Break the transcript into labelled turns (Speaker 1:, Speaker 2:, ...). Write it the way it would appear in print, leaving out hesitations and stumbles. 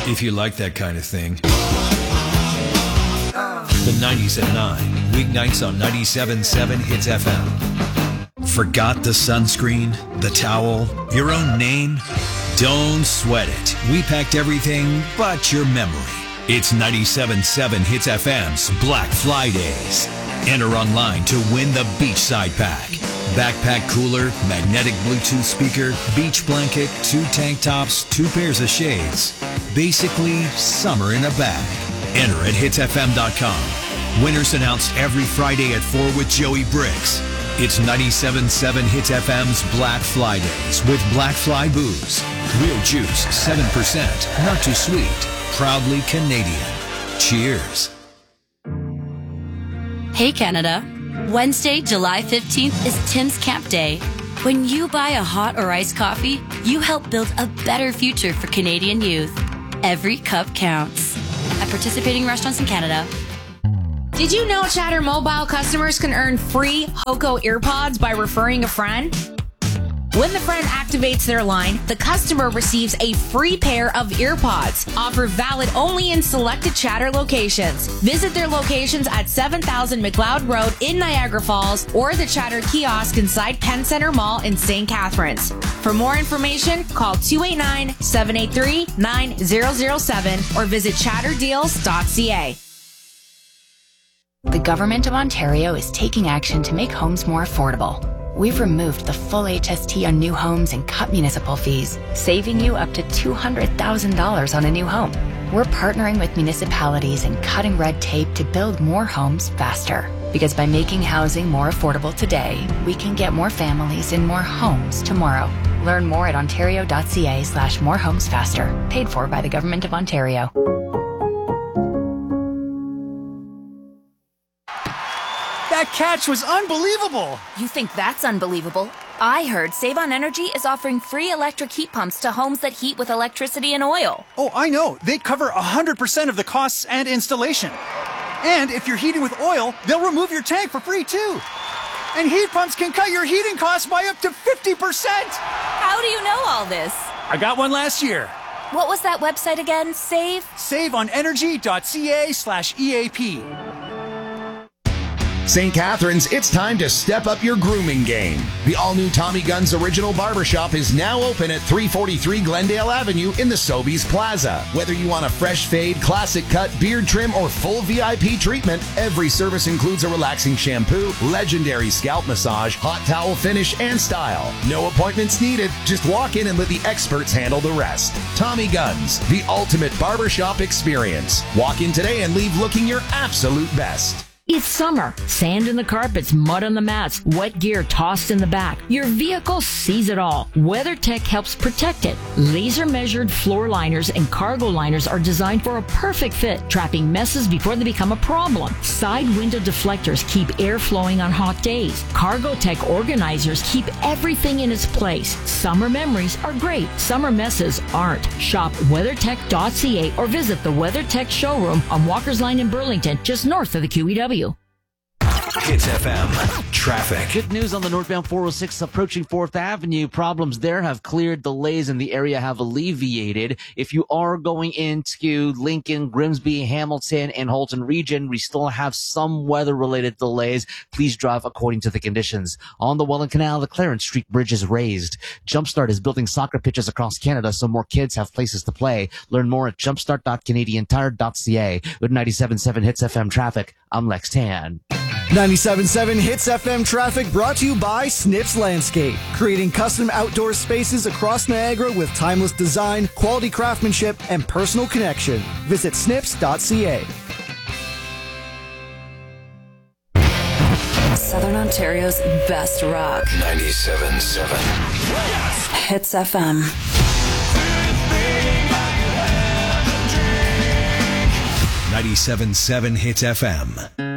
Speaker 1: If you like that kind of thing. The 90s at 9. Weeknights on 97.7 Hits FM. Forgot the sunscreen, the towel, your own name? Don't sweat it. We packed everything but your memory. It's 97.7 Hits FM's Black Fridays. Enter online to win the Beachside Pack. Backpack cooler, magnetic Bluetooth speaker, beach blanket, 2 tank tops, 2 pairs of shades. Basically, summer in a bag. Enter at hitsfm.com. Winners announced every Friday at 4 with Joey Briggs. It's 97.7 Hits FM's Black Fridays with Black Fly Booze. Real juice, 7%, not too sweet. Proudly Canadian. Cheers.
Speaker 2: Hey Canada. Wednesday, July 15th is Tim's Camp Day. When you buy a hot or iced coffee, you help build a better future for Canadian youth. Every cup counts. At participating restaurants in Canada.
Speaker 3: Did you know Chatter Mobile customers can earn free Hoco EarPods by referring a friend? When the friend activates their line, the customer receives a free pair of EarPods. Offer valid only in selected Chatter locations. Visit their locations at 7000 McLeod Road in Niagara Falls or the Chatter kiosk inside Penn Center Mall in St. Catharines. For more information, call 289-783-9007 or visit chatterdeals.ca.
Speaker 4: The Government of Ontario is taking action to make homes more affordable. We've removed the full HST on new homes and cut municipal fees, saving you up to $200,000 on a new home. We're partnering with municipalities and cutting red tape to build more homes faster. Because by making housing more affordable today, we can get more families in more homes tomorrow. Learn more at ontario.ca/morehomesfaster. Paid for by the Government of Ontario.
Speaker 5: That catch was unbelievable!
Speaker 6: You think that's unbelievable? I heard Save on Energy is offering free electric heat pumps to homes that heat with electricity and oil.
Speaker 5: Oh, I know. They cover 100% of the costs and installation. And if you're heating with oil, they'll remove your tank for free too. And heat pumps can cut your heating costs by up to 50%!
Speaker 6: How do you know all this?
Speaker 5: I got one last year.
Speaker 6: What was that website again?
Speaker 5: SaveOnEnergy.ca/EAP.
Speaker 7: St. Catharines, it's time to step up your grooming game. The all-new Tommy Gunn's Original Barbershop is now open at 343 Glendale Avenue in the Sobeys Plaza. Whether you want a fresh fade, classic cut, beard trim, or full VIP treatment, every service includes a relaxing shampoo, legendary scalp massage, hot towel finish, and style. No appointments needed. Just walk in and let the experts handle the rest. Tommy Gunn's, the ultimate barbershop experience. Walk in today and leave looking your absolute best.
Speaker 8: It's summer. Sand in the carpets, mud on the mats, wet gear tossed in the back. Your vehicle sees it all. WeatherTech helps protect it. Laser-measured floor liners and cargo liners are designed for a perfect fit, trapping messes before they become a problem. Side window deflectors keep air flowing on hot days. CargoTech organizers keep everything in its place. Summer memories are great. Summer messes aren't. Shop WeatherTech.ca or visit the WeatherTech showroom on Walker's Line in Burlington, just north of the QEW.
Speaker 1: Hits FM. Traffic.
Speaker 9: Good news on the northbound 406 approaching 4th Avenue. Problems there have cleared. Delays in the area have alleviated. If you are going into Lincoln, Grimsby, Hamilton, and Halton region, we still have some weather-related delays. Please drive according to the conditions. On the Welland Canal, the Clarence Street Bridge is raised. Jumpstart is building soccer pitches across Canada so more kids have places to play. Learn more at jumpstart.canadiantire.ca. With 97.7 Hits FM traffic, I'm Lex Tan.
Speaker 10: 97.7 Hits FM traffic brought to you by Snips Landscape, creating custom outdoor spaces across Niagara with timeless design, quality craftsmanship, and personal connection. Visit snips.ca.
Speaker 2: Southern Ontario's best rock.
Speaker 1: 97.7
Speaker 2: Hits FM.
Speaker 1: 97.7 Hits FM.